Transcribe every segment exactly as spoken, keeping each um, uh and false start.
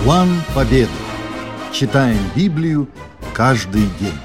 План победы. Читаем Библию каждый день.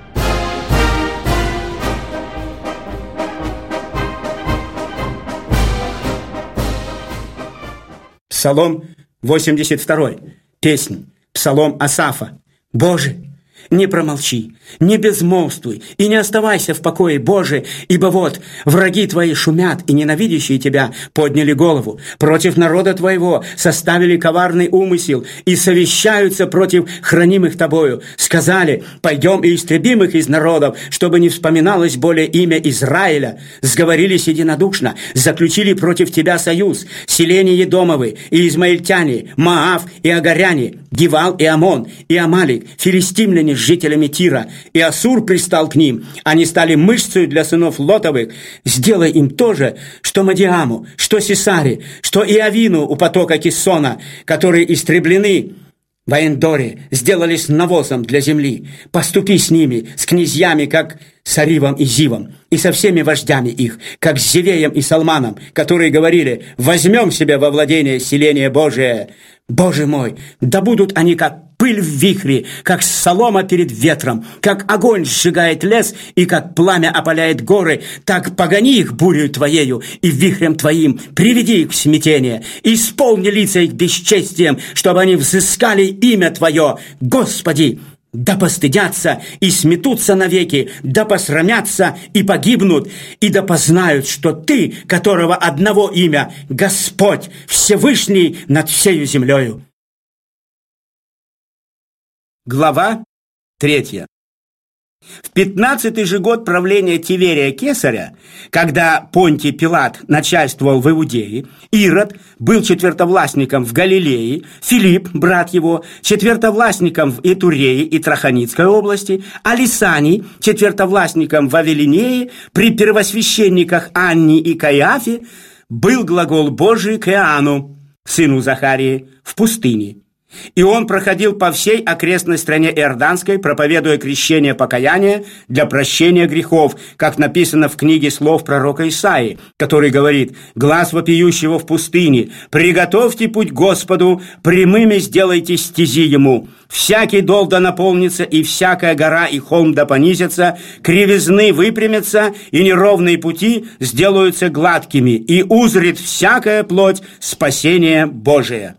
Псалом восемьдесят два. Песнь. Псалом Асафа. «Боже, не промолчи, не безмолвствуй и не оставайся в покое, Боже, ибо вот враги твои шумят, и ненавидящие тебя подняли голову. Против народа твоего составили коварный умысел и совещаются против хранимых тобою. Сказали: пойдем и истребим их из народов, чтобы не вспоминалось более имя Израиля. Сговорились единодушно, заключили против тебя союз. Селения Едомовы и измаильтяне, Моав и Агаряне, Гивал и Амон и Амалик, филистимляне с жителями Тира, и Ассур пристал к ним. Они стали мышцей для сынов Лотовых. Сделай им то же, что Мадиаму, что Сисаре, что Иовину у потока Киссона, которые истреблены в Эндоре, сделались навозом для земли. Поступи с ними, с князьями, как с Аривом и Зивом, и со всеми вождями их, как с Зевеем и Салманом, которые говорили: возьмем себе во владение селение Божие. Боже мой, да будут они как пыль в вихре, как солома перед ветром, как огонь сжигает лес и как пламя опаляет горы, так погони их бурей твоею и вихрем твоим, приведи их в смятение, исполни лица их бесчестием, чтобы они взыскали имя Твое, Господи. Да постыдятся и сметутся навеки, да посрамятся и погибнут, и да познают, что Ты, которого одного имя, Господь, Всевышний над всею землею. Глава третья. В пятнадцатый же год правления Тиверия Кесаря, когда Понтий Пилат начальствовал в Иудее, Ирод был четвертовластником в Галилее, Филипп, брат его, четвертовластником в Итурее и Траханицкой области, а Лисаний четвертовластником в Авелинее, при первосвященниках Анне и Каиафе был глагол Божий к Иоанну, сыну Захарии, в пустыне. И он проходил по всей окрестной стране Иорданской, проповедуя крещение покаяния для прощения грехов, как написано в книге слов пророка Исаии, который говорит: «Глас вопиющего в пустыне, приготовьте путь Господу, прямыми сделайте стези Ему. Всякий дол да наполнится, и всякая гора и холм да понизятся, кривизны выпрямятся, и неровные пути сделаются гладкими, и узрит всякая плоть спасение Божие».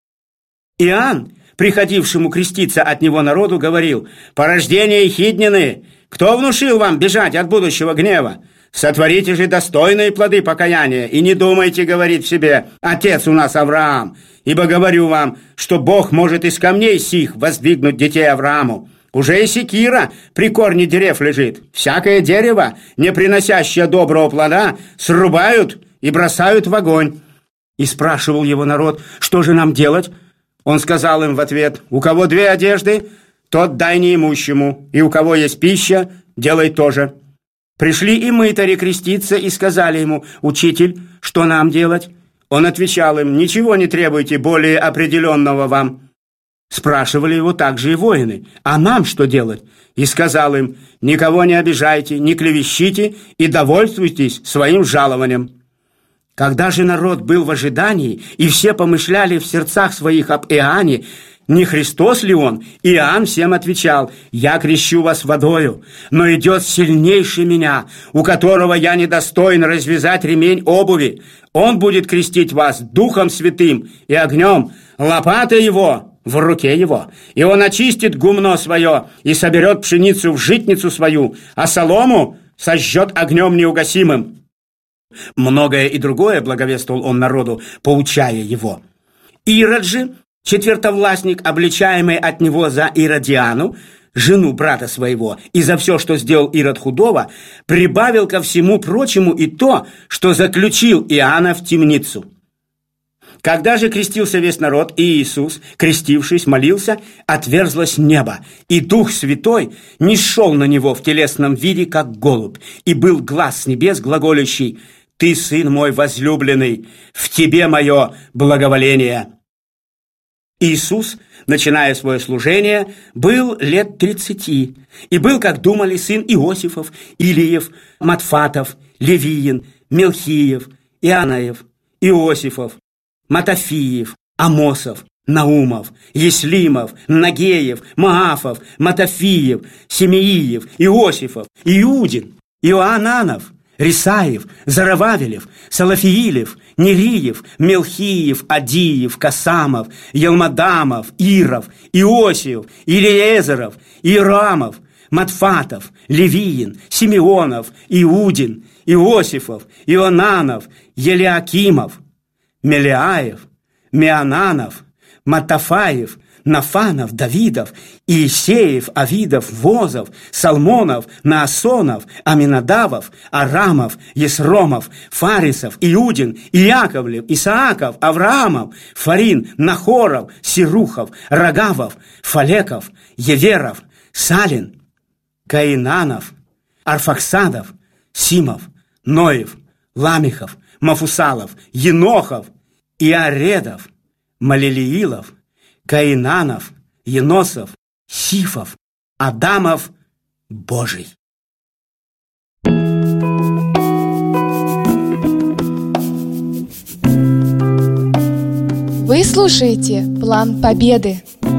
Иоанн, приходившему креститься от него народу, говорил: «Порождение Ехиднины, кто внушил вам бежать от будущего гнева? Сотворите же достойные плоды покаяния, и не думайте говорить в себе: отец у нас Авраам, ибо говорю вам, что Бог может из камней сих воздвигнуть детей Аврааму. Уже и секира при корне дерев лежит. Всякое дерево, не приносящее доброго плода, срубают и бросают в огонь». И спрашивал его народ: «Что же нам делать?» Он сказал им в ответ: «У кого две одежды, тот дай неимущему, и у кого есть пища, делай то же». Пришли и мытари креститься и сказали ему: «Учитель, что нам делать?» Он отвечал им: «Ничего не требуйте более определенного вам». Спрашивали его также и воины: «А нам что делать?» И сказал им: «Никого не обижайте, не клевещите и довольствуйтесь своим жалованием». Когда же народ был в ожидании, и все помышляли в сердцах своих об Иоанне, не Христос ли он, Иоанн всем отвечал: «Я крещу вас водою, но идет сильнейший меня, у которого я недостоин развязать ремень обуви. Он будет крестить вас Духом Святым и огнем, лопата его в руке его, и он очистит гумно свое и соберет пшеницу в житницу свою, а солому сожжет огнем неугасимым». Многое и другое благовествовал он народу, поучая его. Ирод же, четвертовластник, обличаемый от него за Иродиану, жену брата своего, и за все, что сделал Ирод худого, прибавил ко всему прочему и то, что заключил Иоанна в темницу. Когда же крестился весь народ, и Иисус, крестившись, молился, отверзлось небо, и Дух Святой нисшел на него в телесном виде, как голубь, и был глас с небес глаголящий: «Ты, Сын мой возлюбленный, в Тебе мое благоволение». Иисус, начиная свое служение, был лет тридцати, и был, как думали, сын Иосифов, Илиев, Матфатов, Левиин, Мелхиев, Ианаев, Иосифов, Матафиев, Амосов, Наумов, Еслимов, Нагеев, Маафов, Матафиев, Семеиев, Иосифов, Иудин, Иоананов, Рисаев, Зарававелев, Салафиилев, Нериев, Мелхиев, Адиев, Касамов, Елмадамов, Иров, Иосиев, Илиезеров, Иерамов, Матфатов, Левиин, Симеонов, Иудин, Иосифов, Ионанов, Елиакимов, Мелиаев, Меананов, Матафаев, Нафанов, Давидов, Иисеев, Авидов, Возов, Салмонов, Наасонов, Аминадавов, Арамов, Есромов, Фарисов, Иудин, Иаковлев, Исааков, Авраамов, Фарин, Нахоров, Сирухов, Рагавов, Фалеков, Еверов, Салин, Каинанов, Арфаксадов, Симов, Ноев, Ламихов, Мафусалов, Енохов, Иаредов, Малилиилов, Каинанов, Еносов, Сифов, Адамов Божий. Вы слушаете «План Победы».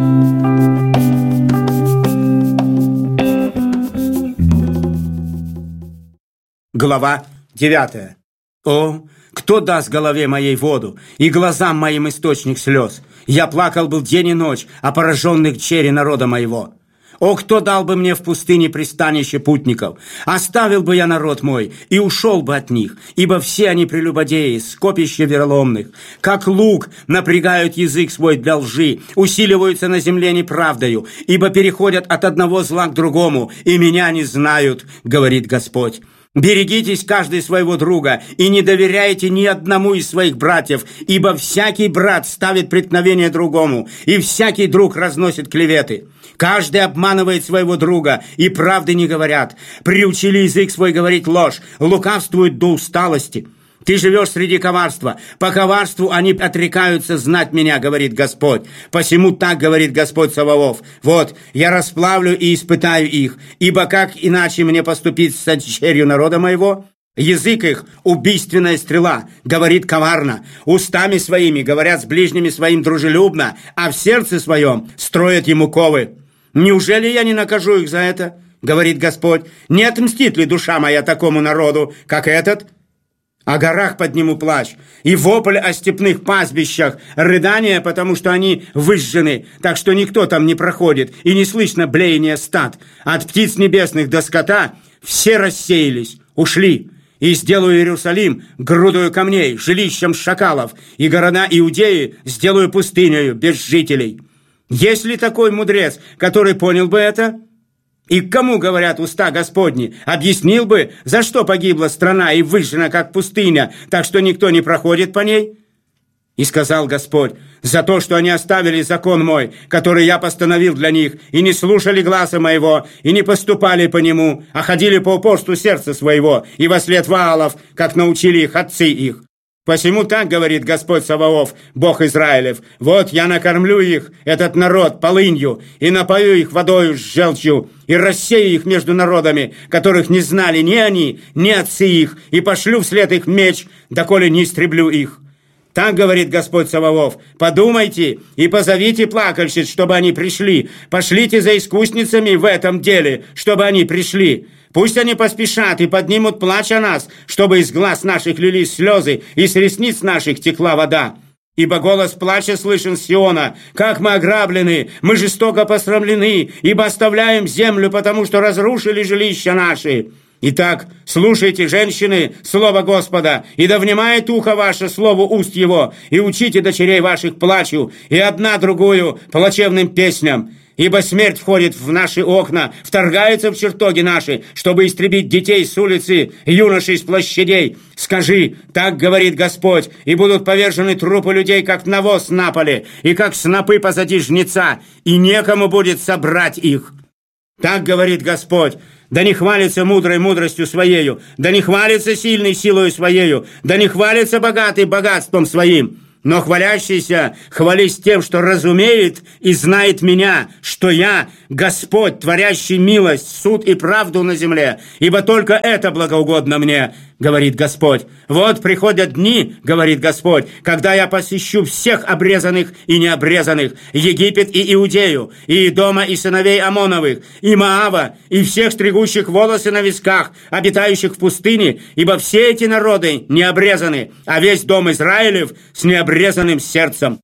Глава девятая. О, кто даст голове моей воду и глазам моим источник слез? Я плакал был день и ночь о пораженных чере народа моего. О, кто дал бы мне в пустыне пристанище путников? Оставил бы я народ мой и ушел бы от них, ибо все они прелюбодеи, скопище вероломных. Как лук напрягают язык свой для лжи, усиливаются на земле неправдою, ибо переходят от одного зла к другому, и меня не знают, говорит Господь. Берегитесь каждый своего друга и не доверяйте ни одному из своих братьев, ибо всякий брат ставит преткновение другому, и всякий друг разносит клеветы. Каждый обманывает своего друга, и правды не говорят. Приучили язык свой говорить ложь, лукавствуют до усталости. Ты живешь среди коварства. По коварству они отрекаются знать меня, говорит Господь. Посему так говорит Господь Саваоф. Вот, я расплавлю и испытаю их, ибо как иначе мне поступить с черью народа моего? Язык их — убийственная стрела, говорит коварно. Устами своими говорят с ближними своим дружелюбно, а в сердце своем строят ему ковы. Неужели я не накажу их за это? Говорит Господь. Не отмстит ли душа моя такому народу, как этот? О горах подниму плач, и вопль о степных пастбищах, рыдание, потому что они выжжены, так что никто там не проходит, и не слышно блеяния стад. От птиц небесных до скота все рассеялись, ушли. И сделаю Иерусалим грудою камней, жилищем шакалов, и города Иудеи сделаю пустынею без жителей. Есть ли такой мудрец, который понял бы это? И к кому говорят уста Господни? Объяснил бы, за что погибла страна и выжжена, как пустыня, так что никто не проходит по ней? И сказал Господь, за то, что они оставили закон мой, который я постановил для них, и не слушали гласа моего, и не поступали по нему, а ходили по упорству сердца своего, и вослед Ваалов, как научили их отцы их. Посему так говорит Господь Саваоф, Бог Израилев, вот я накормлю их, этот народ, полынью, и напою их водою с желчью, и рассею их между народами, которых не знали ни они, ни отцы их, и пошлю вслед их меч, доколе не истреблю их. Так говорит Господь Саваоф, подумайте и позовите плакальщиц, чтобы они пришли, пошлите за искусницами в этом деле, чтобы они пришли. Пусть они поспешат и поднимут плач о нас, чтобы из глаз наших лились слезы и с ресниц наших текла вода. Ибо голос плача слышен с Сиона, как мы ограблены, мы жестоко посрамлены, ибо оставляем землю, потому что разрушили жилища наши. Итак, слушайте, женщины, слово Господа, и да внимает ухо ваше слову уст его, и учите дочерей ваших плачу, и одна другую плачевным песням. Ибо смерть входит в наши окна, вторгается в чертоги наши, чтобы истребить детей с улицы, юношей с площадей. Скажи, так говорит Господь, и будут повержены трупы людей, как навоз на поле, и как снопы позади жнеца, и некому будет собрать их. Так говорит Господь, да не хвалится мудрой мудростью своею, да не хвалится сильной силою своею, да не хвалится богатый богатством своим. Но хвалящийся хвались тем, что разумеет и знает меня, что я Господь, творящий милость, суд и правду на земле, ибо только это благоугодно мне. говорит Господь. Вот приходят дни, говорит Господь, когда я посещу всех обрезанных и необрезанных, Египет и Иудею, и Идома и сыновей Амоновых, и Моава, и всех стригущих волосы на висках, обитающих в пустыне, ибо все эти народы не обрезаны, а весь дом Израилев с необрезанным сердцем.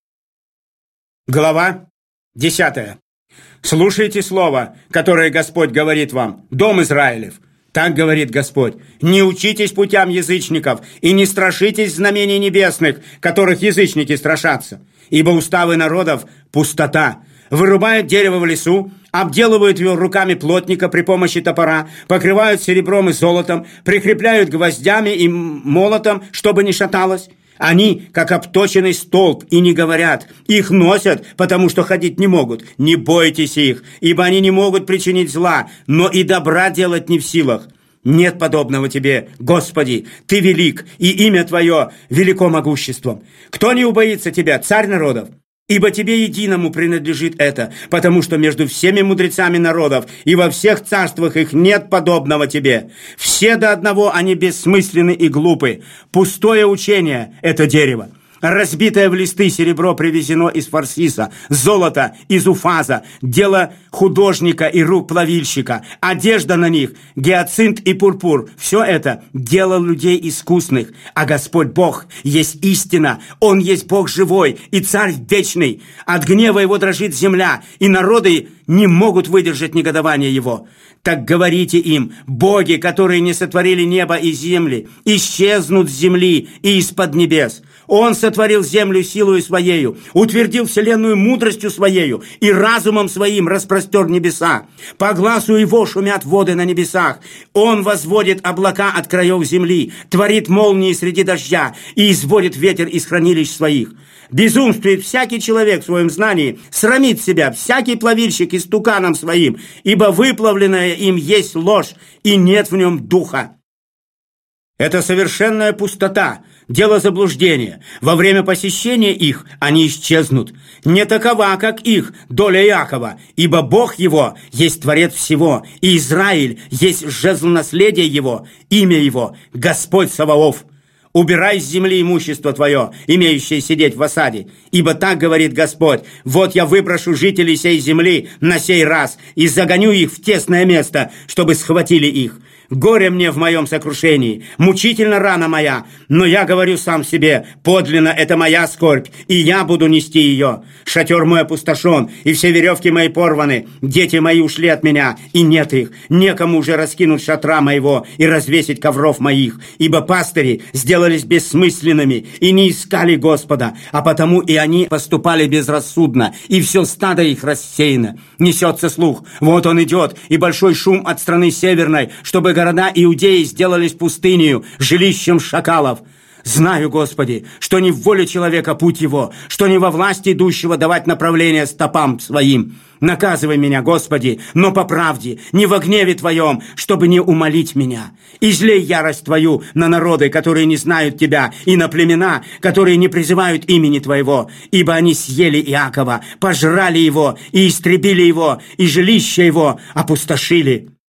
Глава десятая. Слушайте слово, которое Господь говорит вам, дом Израилев. Так говорит Господь: не учитесь путям язычников и не страшитесь знамений небесных, которых язычники страшатся. Ибо уставы народов – пустота. Вырубают дерево в лесу, обделывают его руками плотника при помощи топора, покрывают серебром и золотом, прикрепляют гвоздями и молотом, чтобы не шаталось. Они, как обточенный столб, и не говорят. Их носят, потому что ходить не могут. Не бойтесь их, ибо они не могут причинить зла, но и добра делать не в силах. Нет подобного тебе, Господи, Ты велик, и имя Твое велико могуществом. Кто не убоится Тебя, царь народов? Ибо Тебе единому принадлежит это, потому что между всеми мудрецами народов и во всех царствах их нет подобного Тебе. Все до одного они бессмысленны и глупы. Пустое учение – это дерево. Разбитое в листы серебро привезено из Фарсиса, золото из Уфаза, дело художника и рук плавильщика, одежда на них, гиацинт и пурпур. Все это дело людей искусных, а Господь Бог есть истина, Он есть Бог живой и Царь вечный. От гнева Его дрожит земля, и народы не могут выдержать негодования Его. Так говорите им: боги, которые не сотворили небо и земли, исчезнут с земли и из-под небес. Он сотворил землю силою Своею, утвердил вселенную мудростью Своею и разумом Своим распростер небеса. По глазу Его шумят воды на небесах. Он возводит облака от краев земли, творит молнии среди дождя и изводит ветер из хранилищ Своих. Безумствует всякий человек в своем знании, срамит себя всякий плавильщик истуканом своим, ибо выплавленное им есть ложь, и нет в нем духа. Это совершенная пустота, дело заблуждения. Во время посещения их они исчезнут. Не такова, как их, доля Иакова, ибо Бог его есть Творец всего, и Израиль есть жезл наследия его, имя его – Господь Саваоф. Убирай с земли имущество твое, имеющее сидеть в осаде. Ибо так говорит Господь: вот я выброшу жителей сей земли на сей раз и загоню их в тесное место, чтобы схватили их. Горе мне в моем сокрушении, мучительно рана моя, но я говорю сам себе: подлинно это моя скорбь, и я буду нести ее. Шатер мой опустошен, и все веревки мои порваны, дети мои ушли от меня, и нет их. Некому уже раскинуть шатра моего и развесить ковров моих, ибо пастыри сделались бессмысленными и не искали Господа, а потому и они поступали безрассудно, и все стадо их рассеяно. Несется слух: вот он идет, и большой шум от страны северной, чтобы города Иудеи сделались пустынею, жилищем шакалов. Знаю, Господи, что не в воле человека путь его, что не во власти идущего давать направление стопам своим. Наказывай меня, Господи, но по правде, не во гневе Твоем, чтобы не умолить меня. Излей ярость Твою на народы, которые не знают Тебя, и на племена, которые не призывают имени Твоего, ибо они съели Иакова, пожрали его и истребили его, и жилище его опустошили.